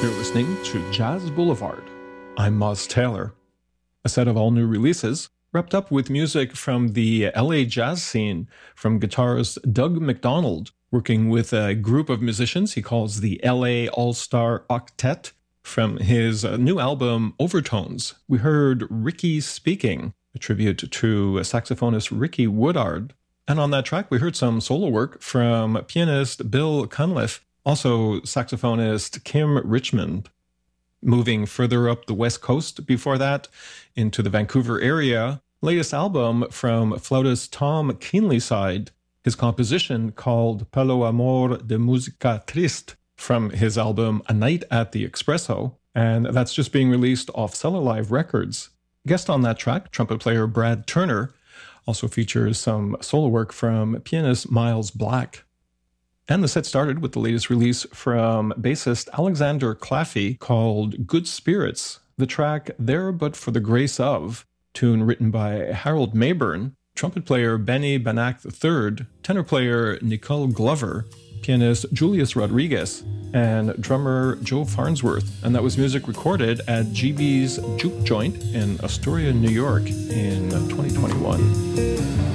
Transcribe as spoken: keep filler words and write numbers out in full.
You're listening to Jazz Boulevard. I'm Moz Taylor. A set of all new releases, wrapped up with music from the L A jazz scene from guitarist Doug McDonald, working with a group of musicians he calls the L A All-Star Octet. From his new album Overtones, we heard Ricky Speaking, a tribute to saxophonist Ricky Woodard. And on that track, we heard some solo work from pianist Bill Cunliffe, also saxophonist Kim Richmond. Moving further up the West Coast before that, into the Vancouver area, latest album from flautist Tom Keenlyside, his composition called Pelo Amor de Música Triste, from his album A Night at the Espresso, and that's just being released off Cellulive Records. Guest on that track, trumpet player Brad Turner, also features some solo work from pianist Miles Black. And the set started with the latest release from bassist Alexander Claffey called Good Spirits, the track There But For The Grace Of, tune written by Harold Mayburn, trumpet player Benny Banach the third, tenor player Nicole Glover, pianist Julius Rodriguez, and drummer Joe Farnsworth. And that was music recorded at G B's Juke Joint in Astoria, New York in twenty twenty-one.